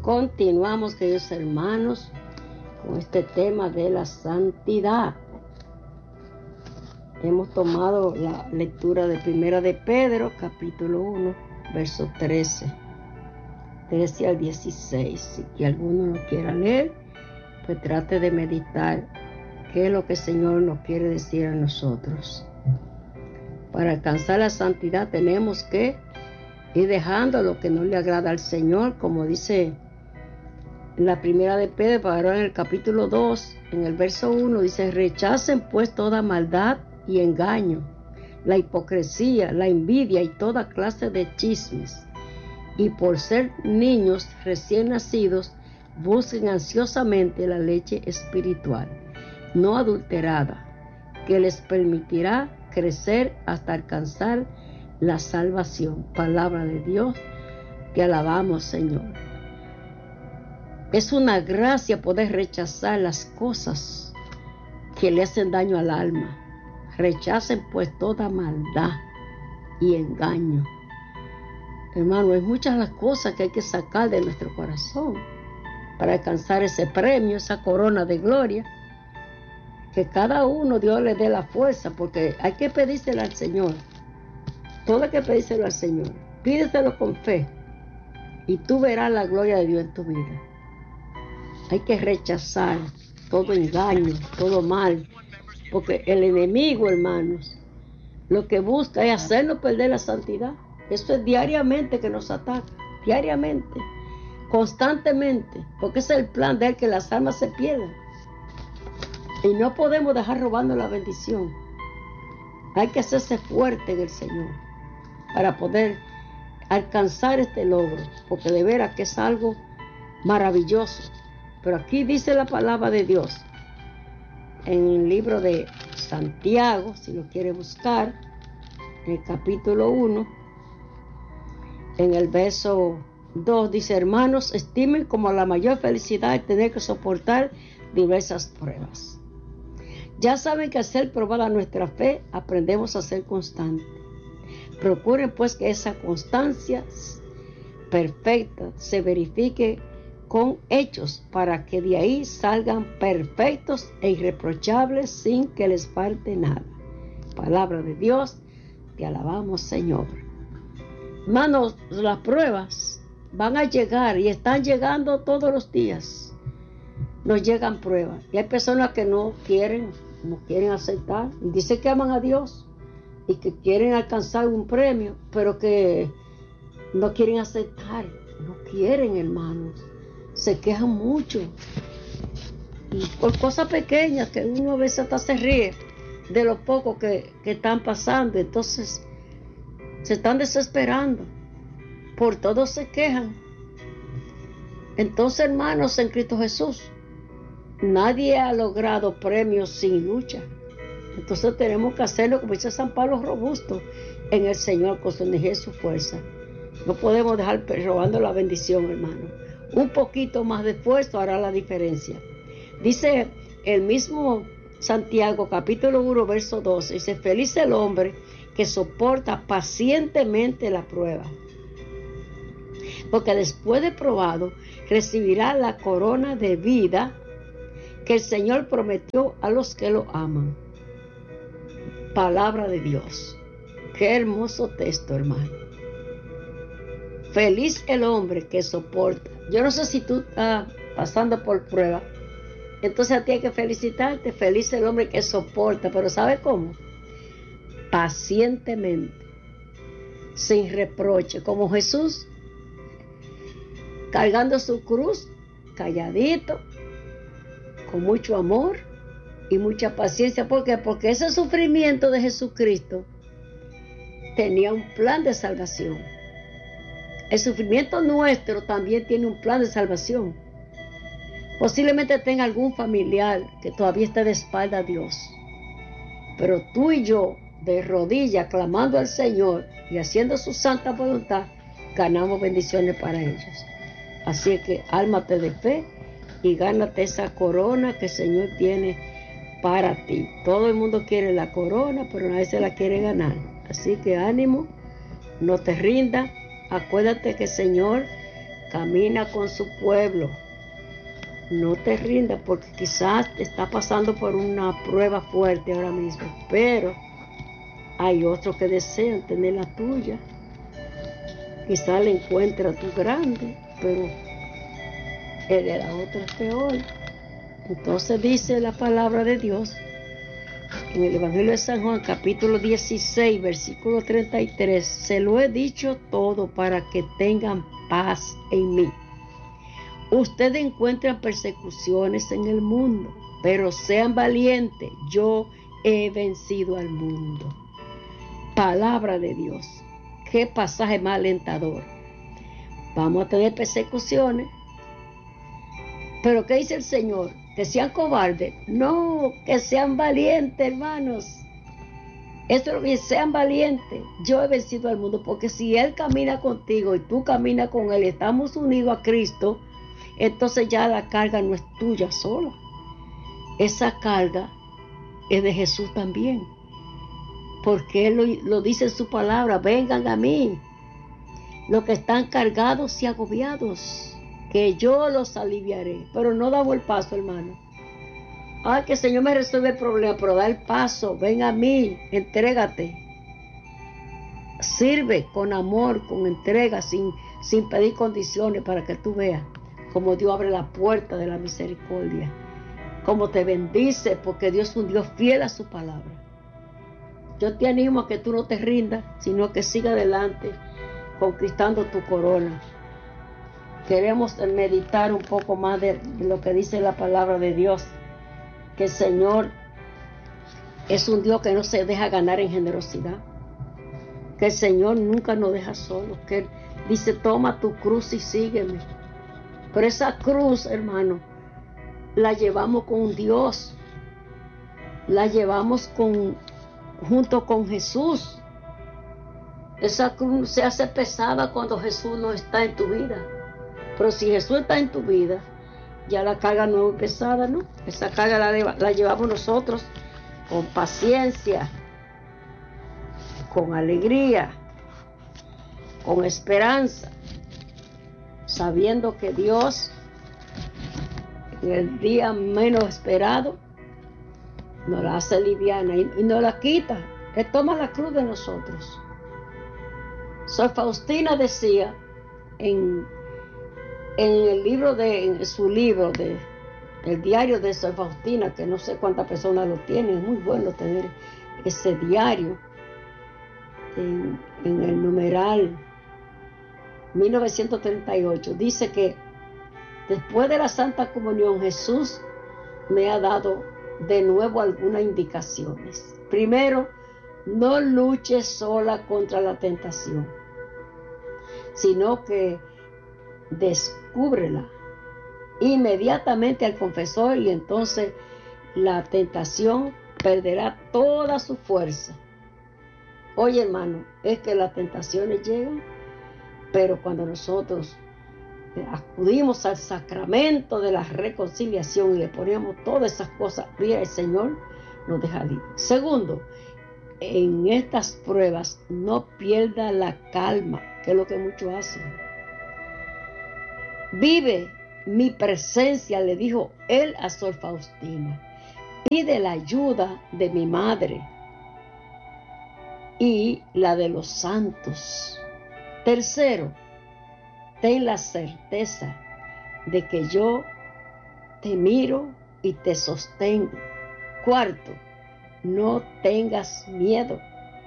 Continuamos, queridos hermanos, con este tema de la santidad. Hemos tomado la lectura de Primera de Pedro, capítulo 1, verso 13 al 16. Si alguno lo quiera leer, pues trate de meditar qué es lo que el Señor nos quiere decir a nosotros. Para alcanzar la santidad tenemos que ir dejando lo que no le agrada al Señor, como dice la Primera de Pedro, ahora en el capítulo 2, en el verso 1, dice: rechacen pues toda maldad y engaño, la hipocresía, la envidia y toda clase de chismes. Y por ser niños recién nacidos, busquen ansiosamente la leche espiritual, no adulterada, que les permitirá crecer hasta alcanzar la salvación. Palabra de Dios, te alabamos, Señor. Es una gracia poder rechazar las cosas que le hacen daño al alma. Rechacen pues toda maldad y engaño. Hermano, hay muchas las cosas que hay que sacar de nuestro corazón para alcanzar ese premio, esa corona de gloria. Que cada uno Dios le dé la fuerza, porque hay que pedírselo al Señor. Todo hay que pedírselo al Señor. Pídeselo con fe y tú verás la gloria de Dios en tu vida. Hay que rechazar todo engaño, todo mal, porque el enemigo, hermanos, lo que busca es hacernos perder la santidad. Eso es diariamente que nos ataca, diariamente, constantemente, porque ese es el plan de él, que las almas se pierdan. Y no podemos dejar robando la bendición. Hay que hacerse fuerte en el Señor para poder alcanzar este logro, porque de veras que es algo maravilloso. Pero aquí dice la palabra de Dios, en el libro de Santiago, si lo quiere buscar, en el capítulo 1, en el verso 2, dice: hermanos, estimen como la mayor felicidad el tener que soportar diversas pruebas. Ya saben que al ser probada nuestra fe, aprendemos a ser constantes. Procuren pues que esa constancia perfecta se verifique con hechos, para que de ahí salgan perfectos e irreprochables sin que les falte nada. Palabra de Dios, te alabamos, Señor. Hermanos, las pruebas van a llegar y están llegando todos los días. Nos llegan pruebas y hay personas que no quieren aceptar y dicen que aman a Dios y que quieren alcanzar un premio, pero que no quieren aceptar, no quieren, hermanos. Se quejan mucho y por cosas pequeñas que uno a veces hasta se ríe de lo poco que están pasando. Entonces se están desesperando, por todo se quejan. Entonces, hermanos, en Cristo Jesús nadie ha logrado premios sin lucha. Entonces tenemos que hacerlo, como dice San Pablo, robusto en el Señor, con su energía y su fuerza. No podemos dejar robando la bendición, hermano. Un poquito más de esfuerzo hará la diferencia. Dice el mismo Santiago, capítulo 1, verso 12, dice: feliz el hombre que soporta pacientemente la prueba, porque después de probado recibirá la corona de vida que el Señor prometió a los que lo aman. Palabra de Dios. Qué hermoso texto, hermano. Feliz el hombre que soporta. Yo no sé si tú estás pasando por prueba, entonces a ti hay que felicitarte. Feliz el hombre que soporta, pero ¿sabe cómo? Pacientemente, sin reproche, como Jesús, cargando su cruz, calladito, con mucho amor y mucha paciencia. ¿Por qué? Porque ese sufrimiento de Jesucristo tenía un plan de salvación. El sufrimiento nuestro también tiene un plan de salvación. Posiblemente tenga algún familiar que todavía esté de espalda a Dios, pero tú y yo, de rodillas, clamando al Señor y haciendo su santa voluntad, ganamos bendiciones para ellos. Así que ármate de fe y gánate esa corona que el Señor tiene para ti. Todo el mundo quiere la corona, pero nadie se la quiere ganar. Así que ánimo, no te rindas. Acuérdate que el Señor camina con su pueblo. No te rindas porque quizás está pasando por una prueba fuerte ahora mismo, pero hay otros que desean tener la tuya. Quizás le encuentra tu grande, pero el de la otra es peor. Entonces dice la palabra de Dios en el Evangelio de San Juan, capítulo 16, versículo 33, se lo he dicho todo para que tengan paz en mí. Ustedes encuentran persecuciones en el mundo, pero sean valientes, yo he vencido al mundo. Palabra de Dios. Qué pasaje más alentador. Vamos a tener persecuciones, pero ¿qué dice el Señor? ¿Que sean cobardes? No, que sean valientes, hermanos. Esto es lo que sean valientes. Yo he vencido al mundo, porque si Él camina contigo y tú caminas con Él, estamos unidos a Cristo, entonces ya la carga no es tuya sola. Esa carga es de Jesús también, porque Él lo dice en su palabra: vengan a mí, los que están cargados y agobiados, que yo los aliviaré. Pero no damos el paso, hermano. Que el Señor me resuelve el problema, pero da el paso. Ven a mí, entrégate. Sirve con amor, con entrega, sin pedir condiciones, para que tú veas cómo Dios abre la puerta de la misericordia, cómo te bendice, porque Dios es un Dios fiel a su palabra. Yo te animo a que tú no te rindas, sino que siga adelante conquistando tu corona. Queremos meditar un poco más de lo que dice la palabra de Dios, que el Señor es un Dios que no se deja ganar en generosidad, que el Señor nunca nos deja solos, que Él dice: toma tu cruz y sígueme. Pero esa cruz, hermano, la llevamos con Dios, la llevamos junto con Jesús. Esa cruz se hace pesada cuando Jesús no está en tu vida, pero si Jesús está en tu vida, ya la carga no es pesada, ¿no? Esa carga la llevamos nosotros con paciencia, con alegría, con esperanza, sabiendo que Dios, en el día menos esperado, nos la hace liviana y nos la quita. Él toma la cruz de nosotros. Sor Faustina decía en su libro el diario de Sor Faustina, que no sé cuántas personas lo tienen, es muy bueno tener ese diario, en el numeral 1938, dice que después de la Santa Comunión, Jesús me ha dado de nuevo algunas indicaciones. Primero, no luches sola contra la tentación, sino que descúbrela inmediatamente al confesor, y entonces la tentación perderá toda su fuerza. Oye, hermano, es que las tentaciones llegan, pero cuando nosotros acudimos al sacramento de la reconciliación y le ponemos todas esas cosas, mira, el Señor nos deja libre. Segundo, en estas pruebas no pierda la calma, que es lo que muchos hacen. Vive mi presencia, le dijo él a Sor Faustina. Pide la ayuda de mi madre y la de los santos. Tercero, ten la certeza de que yo te miro y te sostengo. Cuarto, no tengas miedo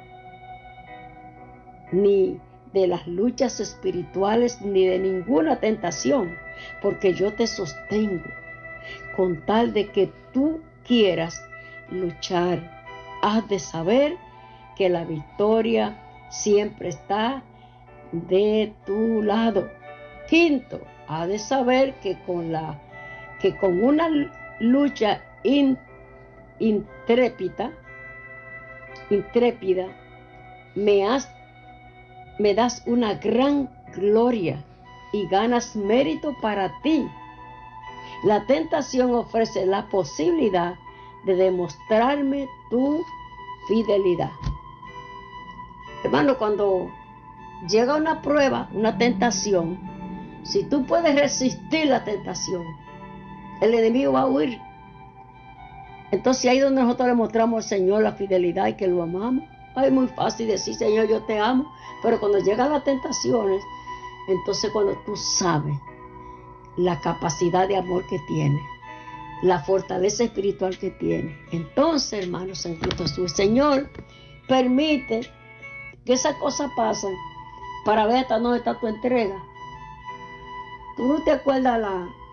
ni de las luchas espirituales ni de ninguna tentación, porque yo te sostengo, con tal de que tú quieras luchar. Has de saber que la victoria siempre está de tu lado. Quinto, has de saber que con una lucha intrépida me das una gran gloria y ganas mérito para ti. La tentación ofrece la posibilidad de demostrarme tu fidelidad. Hermano, cuando llega una prueba, una tentación, Si tú puedes resistir la tentación, el enemigo va a huir. Entonces ahí es donde nosotros le mostramos al Señor la fidelidad y que lo amamos. Es muy fácil decir, Señor, yo te amo, pero cuando llegan las tentaciones, entonces cuando tú sabes la capacidad de amor que tiene, la fortaleza espiritual que tiene, entonces, hermanos, en Cristo Jesús, el Señor permite que esas cosas pasen para ver hasta dónde está tu entrega. ¿Tú no te acuerdas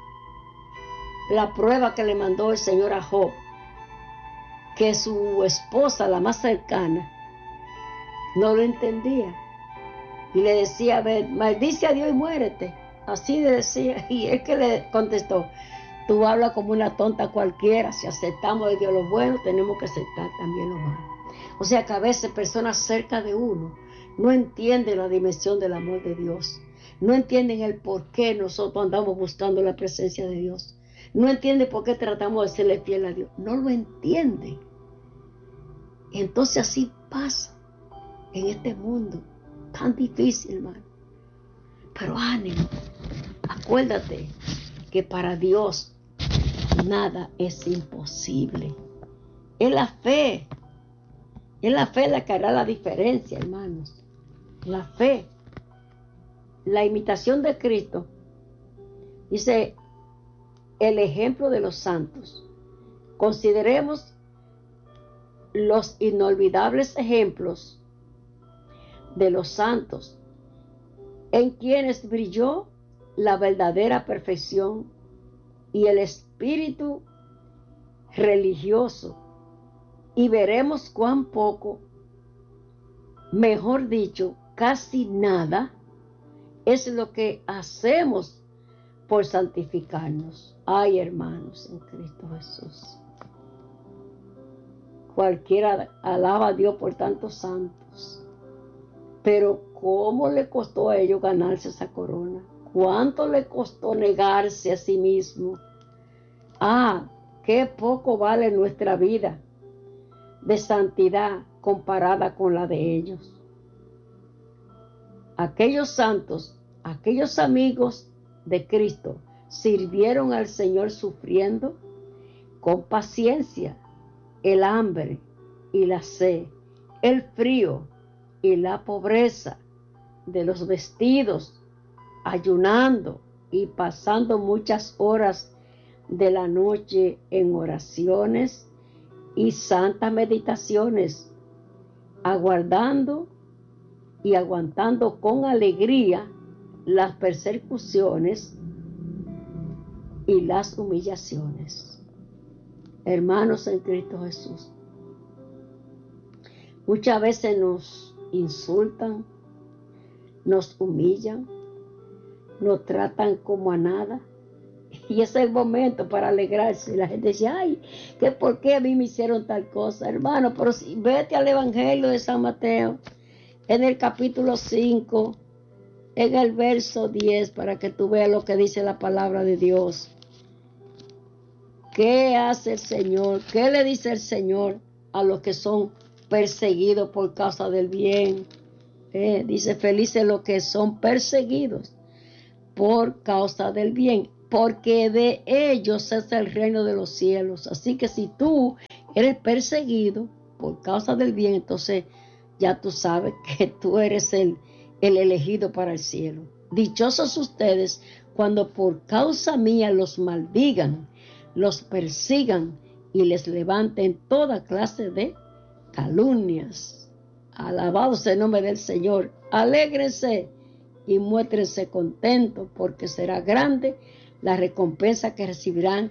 la prueba que le mandó el Señor a Job? Que su esposa, la más cercana, no lo entendía. Y le decía, maldice a Dios y muérete. Así le decía. Y él que le contestó, tú hablas como una tonta cualquiera. Si aceptamos de Dios lo bueno, tenemos que aceptar también lo malo. O sea que a veces personas cerca de uno no entienden la dimensión del amor de Dios. No entienden el por qué nosotros andamos buscando la presencia de Dios. No entienden por qué tratamos de serle fiel a Dios. No lo entienden. Y entonces así pasa en este mundo tan difícil, hermano. Pero ánimo, acuérdate que para Dios nada es imposible. Es la fe la que hará la diferencia, hermanos. La fe, la imitación de Cristo. Dice el ejemplo de los santos. Consideremos los inolvidables ejemplos de los santos, en quienes brilló la verdadera perfección y el espíritu religioso, y veremos cuán poco, mejor dicho, casi nada, es lo que hacemos por santificarnos. Ay, hermanos, en Cristo Jesús. Cualquiera alaba a Dios por tantos santos. Pero ¿cómo le costó a ellos ganarse esa corona? ¿Cuánto le costó negarse a sí mismo? Qué poco vale nuestra vida de santidad comparada con la de ellos. Aquellos santos, aquellos amigos de Cristo, sirvieron al Señor sufriendo con paciencia el hambre y la sed, el frío y la pobreza de los vestidos, ayunando y pasando muchas horas de la noche en oraciones y santas meditaciones, aguardando y aguantando con alegría las persecuciones y las humillaciones. Hermanos en Cristo Jesús, muchas veces nos insultan, nos humillan, nos tratan como a nada. Y ese es el momento para alegrarse. La gente dice, ay, que por qué a mí me hicieron tal cosa, hermano. Pero si vete al Evangelio de San Mateo, en el capítulo 5, en el verso 10, para que tú veas lo que dice la palabra de Dios. ¿Qué hace el Señor? ¿Qué le dice el Señor a los que son perseguidos por causa del bien? Dice, felices los que son perseguidos por causa del bien, porque de ellos es el reino de los cielos. Así que si tú eres perseguido por causa del bien, entonces ya tú sabes que tú eres el elegido para el cielo. Dichosos ustedes cuando por causa mía los maldigan, los persigan y les levanten toda clase de calumnias. Alabado sea el nombre del Señor. Alégrense y muéstrense contentos, porque será grande la recompensa que recibirán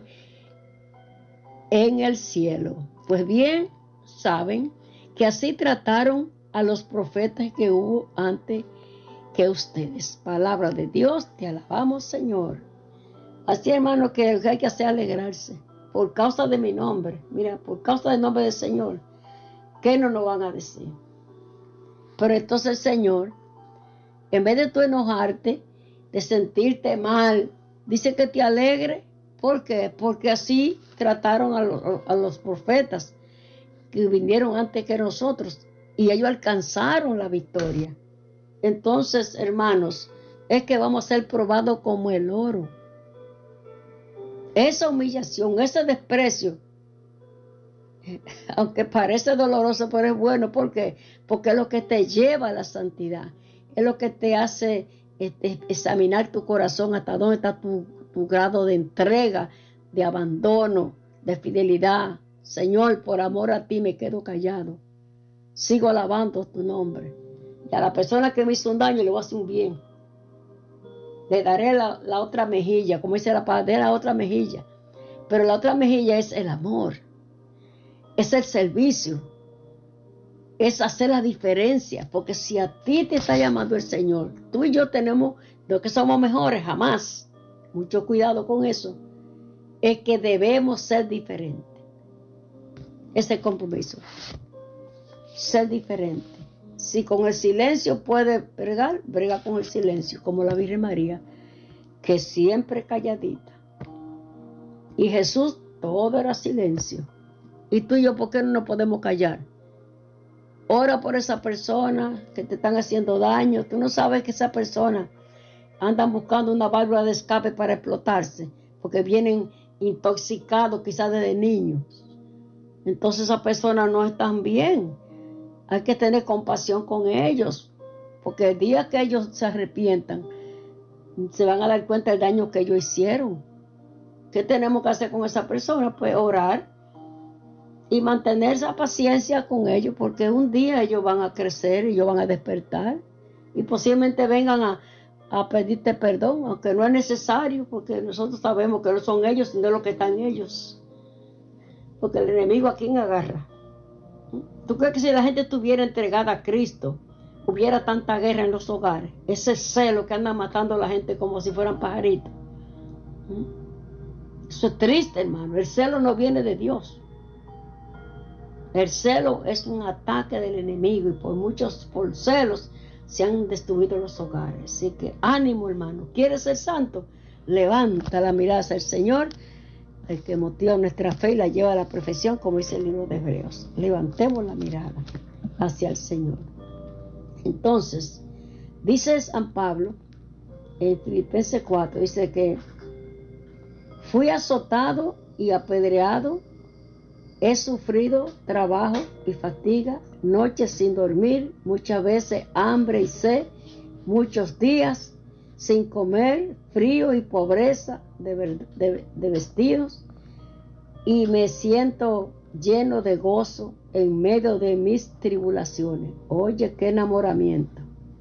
en el cielo. Pues bien, saben que así trataron a los profetas que hubo antes que ustedes. Palabra de Dios, te alabamos, Señor. Así, hermano, que hay que hacer alegrarse por causa de mi nombre. Mira, por causa del nombre del Señor, ¿qué no nos van a decir? Pero entonces el Señor, en vez de tú enojarte, de sentirte mal, dice que te alegre. ¿Por qué? Porque así trataron a los profetas que vinieron antes que nosotros y ellos alcanzaron la victoria. Entonces, hermanos, es que vamos a ser probados como el oro. Esa humillación, ese desprecio, aunque parece doloroso, pero es bueno. ¿Por qué? Porque es lo que te lleva a la santidad. Es lo que te hace examinar tu corazón, hasta dónde está tu grado de entrega, de abandono, de fidelidad. Señor, por amor a ti me quedo callado. Sigo alabando tu nombre. Y a la persona que me hizo un daño le voy a hacer un bien. Le daré la otra mejilla, como dice la palabra, de la otra mejilla. Pero la otra mejilla es el amor. Es el servicio. Es hacer la diferencia. Porque si a ti te está llamando el Señor, tú y yo tenemos, no que somos mejores, jamás. Mucho cuidado con eso. Es que debemos ser diferentes. Ese compromiso. Ser diferente. Si con el silencio puede bregar, brega con el silencio, como la Virgen María, que siempre calladita. Y Jesús, todo era silencio. Y tú y yo, ¿por qué no nos podemos callar? Ora por esa persona que te están haciendo daño. Tú no sabes que esa persona andan buscando una válvula de escape para explotarse, porque vienen intoxicados quizás desde niños. Entonces esas personas no están bien. Hay que tener compasión con ellos, porque el día que ellos se arrepientan, se van a dar cuenta del daño que ellos hicieron. ¿Qué tenemos que hacer con esa persona? Pues orar y mantener esa paciencia con ellos, porque un día ellos van a crecer y ellos van a despertar y posiblemente vengan a pedirte perdón, aunque no es necesario, porque nosotros sabemos que no son ellos, sino lo que están ellos. Porque el enemigo, ¿a quién agarra? ¿Tú crees que si la gente estuviera entregada a Cristo, hubiera tanta guerra en los hogares? Ese celo que anda matando a la gente como si fueran pajaritos. Eso es triste, hermano. El celo no viene de Dios. El celo es un ataque del enemigo y por celos se han destruido los hogares. Así que ánimo, hermano. ¿Quieres ser santo? Levanta la mirada hacia el Señor, el que motiva nuestra fe y la lleva a la perfección, como dice el libro de Hebreos. Levantemos la mirada hacia el Señor. Entonces, dice San Pablo en Filipenses 4, dice que fui azotado y apedreado, he sufrido trabajo y fatiga, noches sin dormir, muchas veces hambre y sed, muchos días sin comer, frío y pobreza de vestidos, y me siento lleno de gozo en medio de mis tribulaciones. Oye, qué enamoramiento.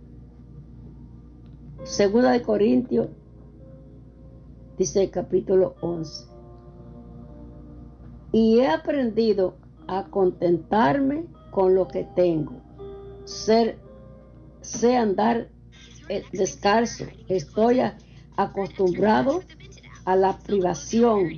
Segunda de Corintios, dice el capítulo 11. Y he aprendido a contentarme con lo que tengo. Sé andar descalzo. Estoy acostumbrado a la privación.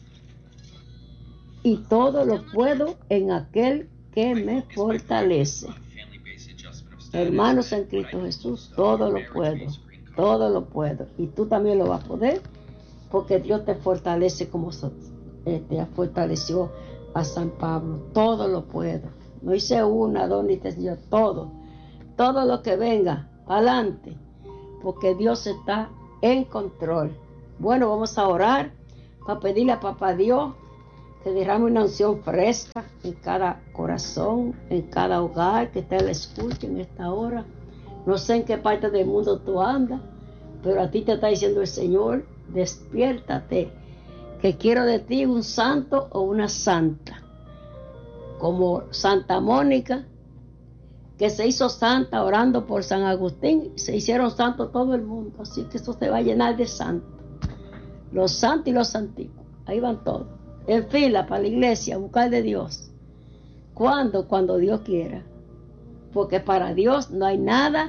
Y todo lo puedo en aquel que me fortalece. Hermanos en Cristo Jesús, todo lo puedo. Todo lo puedo. Y tú también lo vas a poder, porque Dios te fortalece como te fortaleció a San Pablo. Todo lo puedo. No hice una, dos, ni tres, yo todo. Todo lo que venga, adelante, porque Dios está en control. Bueno, vamos a orar para pedirle a Papá Dios que derrame una unción fresca en cada corazón, en cada hogar, que te la escuche en esta hora. No sé en qué parte del mundo tú andas, pero a ti te está diciendo el Señor, despiértate, que quiero de ti un santo o una santa, como Santa Mónica, que se hizo santa orando por San Agustín, se hicieron santos todo el mundo, así que eso se va a llenar de santos, los santos y los santicos, ahí van todos, en fila para la iglesia, a buscar de Dios. ¿Cuándo? Cuando Dios quiera, porque para Dios no hay nada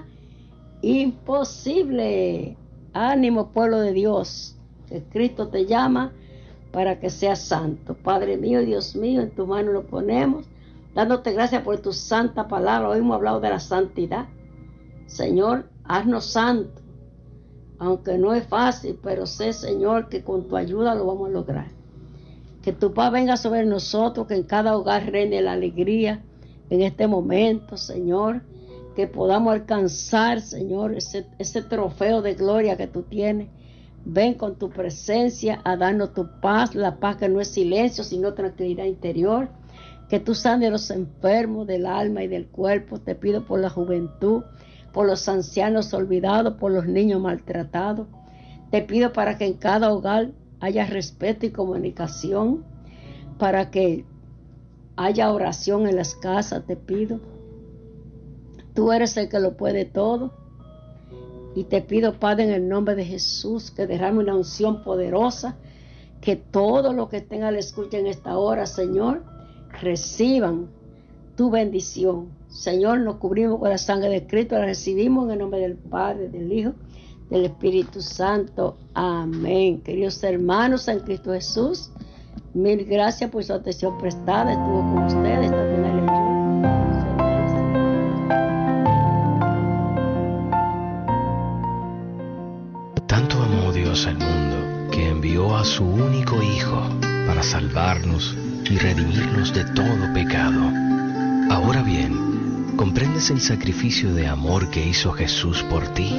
imposible. Ánimo, pueblo de Dios, que Cristo te llama para que seas santo. Padre mío y Dios mío, en tu mano lo ponemos, dándote gracias por tu santa palabra. Hoy hemos hablado de la santidad. Señor, haznos santos, aunque no es fácil, pero sé, Señor, que con tu ayuda lo vamos a lograr. Que tu paz venga sobre nosotros, que en cada hogar reine la alegría en este momento, Señor. que podamos alcanzar, Señor, ese trofeo de gloria que tú tienes. Ven con tu presencia a darnos tu paz, la paz que no es silencio, sino tranquilidad interior. Que tú sanes a los enfermos del alma y del cuerpo. Te pido por la juventud, por los ancianos olvidados, por los niños maltratados. Te pido para que en cada hogar haya respeto y comunicación, para que haya oración en las casas, te pido. Tú eres el que lo puede todo. Y te pido, Padre, en el nombre de Jesús, que derrame una unción poderosa, que todo lo que tenga la escucha en esta hora, Señor, reciban tu bendición. Señor, nos cubrimos con la sangre de Cristo, la recibimos en el nombre del Padre, del Hijo, del Espíritu Santo. Amén. Queridos hermanos en Cristo Jesús, mil gracias por su atención prestada. Estuvo con ustedes también la lectura. Tanto amó Dios al mundo que envió a su único Hijo para salvarnos y redimirnos de todo pecado. Ahora bien, ¿comprendes el sacrificio de amor que hizo Jesús por ti?